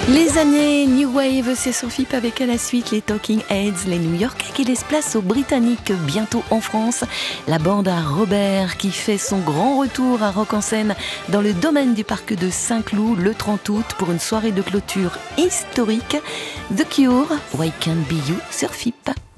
Les années New Wave, c'est sur FIP avec à la suite les Talking Heads, les New-Yorkais qui laissent place aux Britanniques bientôt en France. La bande à Robert qui fait son grand retour à Rock en Seine dans le domaine du parc de Saint-Cloud le 30 août pour une soirée de clôture historique. The Cure, Why Can't Be You sur FIP.